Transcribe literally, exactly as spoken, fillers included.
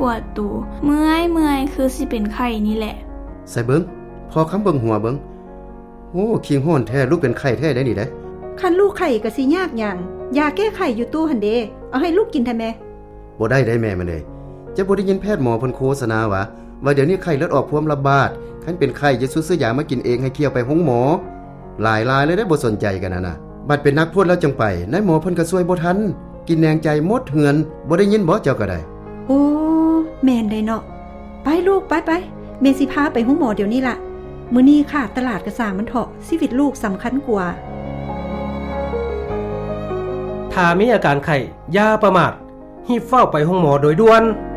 วดตูเมื่อยเมื่อยคือสิเป็นไข้นี่แหละใส่เบิ่งพอคำเบิ่งหัวเบิ่งโอ้คิงฮ้อนแท้ลูกเป็นไข้แท้ได้นี่ได้คันลูกไข้ก็สิยากหยังยาแก้ไข้อยู่ตู้หั่นเด้เอาให้ลูกกินแท้แม่บ่ได้ได้แม่มันเด้จะบ่ได้ยินแพทย์หมอเพิ่นโฆษณาว่าว่าเดี๋ยวนี้ไข้เลือดออกพวมระบาดคันเป็นไข้จะซื้อยามากินเองให้เคี่ยวไปห้องหมอหลายๆเลยได้บ่สนใจกันน่ะนะบัดเป็นนักพูดแล้วจังไปนายหมอเพิ่นก็ช่วยบ่ทันกินแนงใจหมดเหือนบ่ได้ยินบ่เจ้าก็ได้โอ้แม่นได้เนาะไปลูกไปๆแม่สิพาไปห้องหมอเดี๋ยวนี้ล่ะมื้อนี้ค่ะตลาดกระสามันเถาะชีวิตลูกสำคัญกว่าถ้ามีอาการไข้อย่าประมาทรีบเฝ้าไปห้องหมอโดยด่วน